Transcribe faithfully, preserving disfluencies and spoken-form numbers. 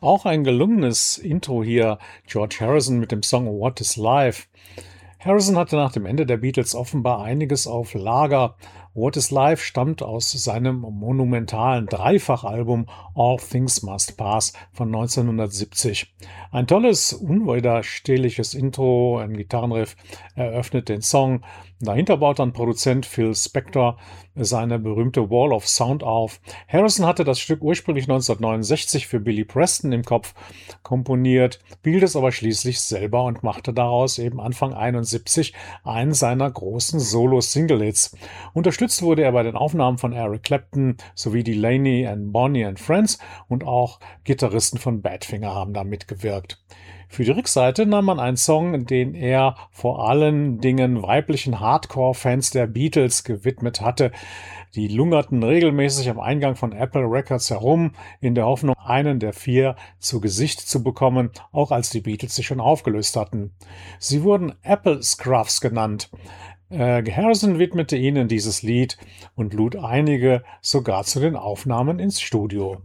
Auch ein gelungenes Intro hier, George Harrison mit dem Song What is Life? Harrison hatte nach dem Ende der Beatles offenbar einiges auf Lager. What is Life stammt aus seinem monumentalen Dreifachalbum All Things Must Pass von neunzehnhundertsiebzig. Ein tolles, unwiderstehliches Intro, ein Gitarrenriff eröffnet den Song. Dahinter baut dann Produzent Phil Spector seine berühmte Wall of Sound auf. Harrison hatte das Stück ursprünglich neunzehnhundertneunundsechzig für Billy Preston im Kopf komponiert, behielt es aber schließlich selber und machte daraus eben Anfang einundsiebzig einen seiner großen Solo-Single-Hits. Unterstützt wurde er bei den Aufnahmen von Eric Clapton sowie Delaney and Bonnie and Friends und auch Gitarristen von Badfinger haben da mitgewirkt. Für die Rückseite nahm man einen Song, den er vor allen Dingen weiblichen Hardcore-Fans der Beatles gewidmet hatte. Die lungerten regelmäßig am Eingang von Apple Records herum, in der Hoffnung, einen der vier zu Gesicht zu bekommen, auch als die Beatles sich schon aufgelöst hatten. Sie wurden Apple Scruffs genannt. Äh, Harrison widmete ihnen dieses Lied und lud einige sogar zu den Aufnahmen ins Studio.